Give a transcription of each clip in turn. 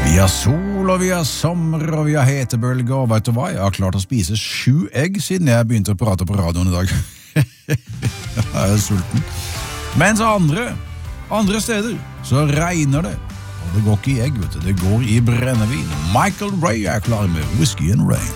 Vi har sol, og vi har sommer, og vi har hetebølger, og vet du hva? Jeg har klart å spise 7 egg siden jeg begynte å prate på radioen i dag. Jeg er sulten. Mens andre steder så regner det, og det går ikke i egg, vet du. Det går i brennevin. Michael Ray er klar med Whiskey and Rain.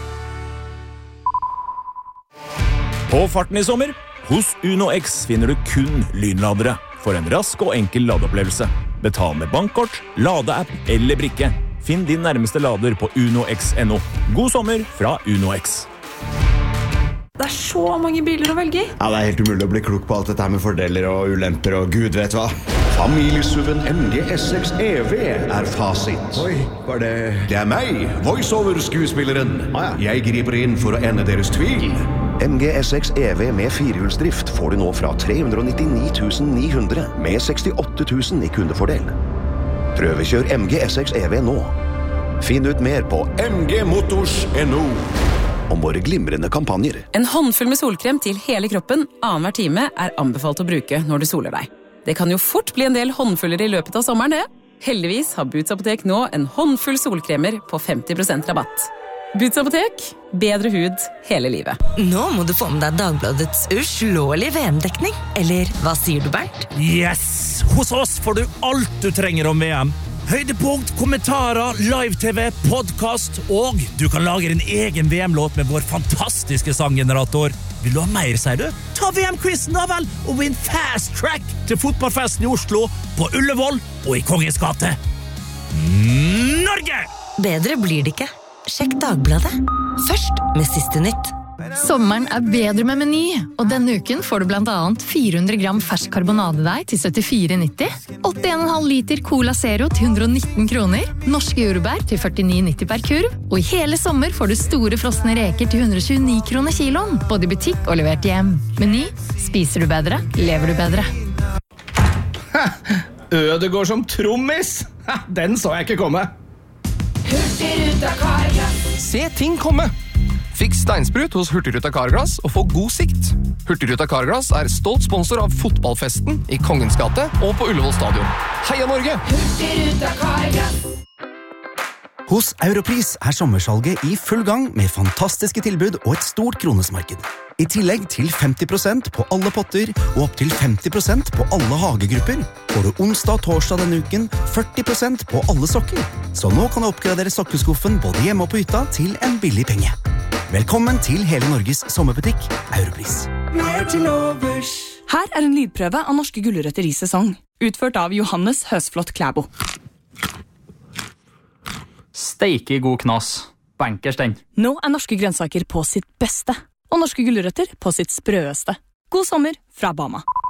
På farten i sommer, hos Uno X finner du kun lynladere for en rask og enkel ladeopplevelse. Betal med bankkort, ladeapp eller brikke. Finn din nærmeste lader på unox.no. God sommer fra Uno X. Det så mange biler å velge i. Ja, det helt umulig å bli klok på alt dette med fordeler og ulemper og gud vet hva. Familiesuven MG S6 EV fasit. Oi, var det... Det meg, voiceover-skuespilleren. Jeg griper inn for å ende deres tvil. MG S6 EV med firehjulsdrift får du nå fra 399 900 med 68 000 i kundefordel. Prøvekjør MG S6 EV nå. Finn ut mer på mgmotors.no om våre glimrende kampanjer. En håndfull med solkrem til hele kroppen annenhver time er anbefalt å bruke når du soler deg. Det kan jo fort bli en del håndfuller i løpet av sommeren, det. Heldigvis har Boots Apotek nå en håndfull solkremer på 50% rabatt. Boots Apotek, bedre hud hele livet. Nå må du få med deg Dagbladets uslåelige VM-dekning. Eller hva sier du, Bernt? Yes! Hos oss får du alt du trenger om VM. Høydepunkt, kommentarer, live-tv, podcast, og du kan lage din egen VM-låt med vår fantastiske sanggenerator. Vil du ha mer, sier du? Ta VM-quizen da vel, og vinn fast track til fotballfesten i Oslo, på Ullevål og i Kongens gate. Norge! Bedre blir det ikke. Sjekk Dagbladet. Først med siste nytt. Sommeren er bedre med Meny, og denne uken får du blant annet 400 gram fersk karbonadedeig til 74,90, 81,5 liter Cola Zero til 119 kroner, norske jordbær til 49,90 per kurv, og i hele sommer får du store frosne reker til 129 kroner kiloen, både i butikk og levert hjem. Meny, spiser du bedre, lever du bedre. Ødegård som trommis! Den så jeg ikke komme. Hurtigruta Carglass. Se ting komme! Fiks steinsprut hos Hurtigruta Carglass og få god sikt. Hurtigruta Carglass er stolt sponsor av fotballfesten i Kongens gate og på Ullevål stadion. Heia Norge! Hurtigruta Carglass. Hos Europris er sommersalget i full gang med fantastiske tilbud og et stort kronesmarked. I tillegg til 50% på alle potter og opp til 50% på alle hagegrupper får du onsdag og torsdag denne uken 40% på alle sokker. Så nå kan du oppgradere sokkeskuffen både hjemme og på hytta til en billig penge. Velkommen til hele Norges sommerbutikk, Europris. Her er en lydprøve av norske gulrøtter i sesong, utført av Johannes Høsflot Klæbo. Steike god knas. Bankers den. Nå er norske grønnsaker på sitt beste, og norske gulrøtter på sitt sprøeste. God sommer fra Bama.